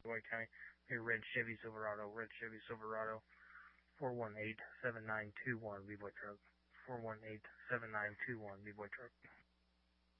White County. Here, red Chevy Silverado, 418-7921, B-Boy truck. 418-7921, B-Boy truck.